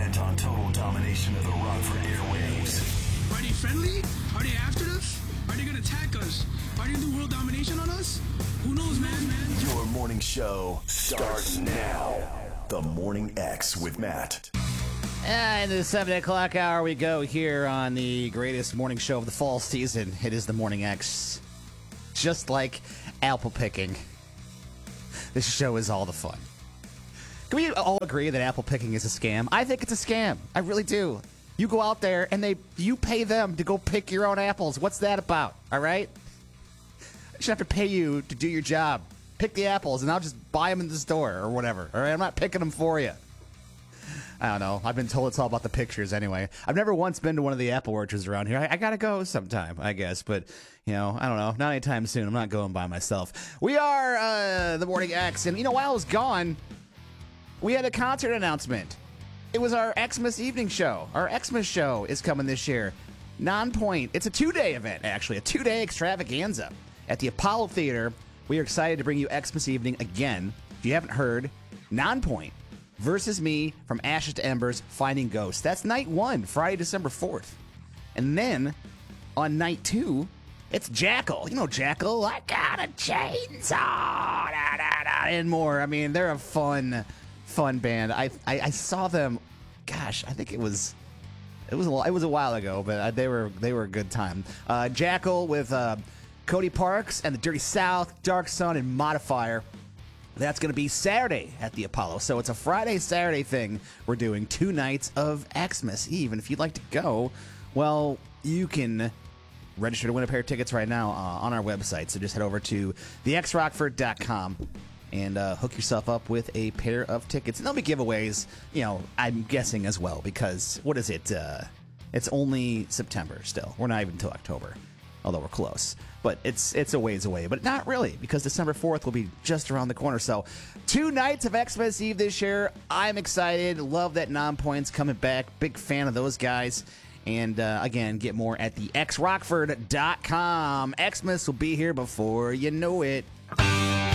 bent on total domination of the Rockford airwaves. Are they friendly? Are they after us? Are they gonna attack us? Are they gonna do world domination on us? Who knows, man? Your morning show starts now. The Morning X with Matt. In the 7 o'clock hour we go here on the greatest morning show of the fall season. It is the Morning X. Just like apple picking, this show is all the fun. Can we all agree that apple picking is a scam? I think it's a scam. I really do. You go out there and you pay them to go pick your own apples. What's that about? All right? I should have to pay you to do your job. Pick the apples and I'll just buy them in the store or whatever. All right? I'm not picking them for you. I don't know. I've been told it's all about the pictures anyway. I've never once been to one of the apple orchards around here. I got to go sometime, I guess. But, I don't know. Not anytime soon. I'm not going by myself. We are the Morning X. And, while I was gone, we had a concert announcement. It was our Xmas evening show. Our Xmas show is coming this year. Nonpoint. It's a 2-day event, actually. A 2-day extravaganza at the Apollo Theater. We are excited to bring you Xmas evening again. If you haven't heard, Nonpoint versus me from Ashes to Embers, Finding Ghosts. That's night 1, Friday, December 4th. And then on night 2, it's Jackal. You know Jackal? I got a chainsaw. Da, da, da, and more. I mean, they're a fun band. I saw them. Gosh, I think it was a while ago, but they were a good time. Jackal with Cody Parks and the Dirty South, Dark Sun, and Modifier. That's going to be Saturday at the Apollo. So it's a Friday, Saturday thing. We're doing 2 nights of Xmas Eve. And if you'd like to go, well, you can register to win a pair of tickets right now on our website. So just head over to thexrockford.com and hook yourself up with a pair of tickets. And there'll be giveaways, I'm guessing as well, because what is it? It's only September still. We're not even until October, although we're close. But it's a ways away. But not really, because December 4th will be just around the corner. So 2 nights of Xmas Eve this year. I'm excited. Love that Nonpoint's coming back. Big fan of those guys. And, again, get more at the xrockford.com. Xmas will be here before you know it.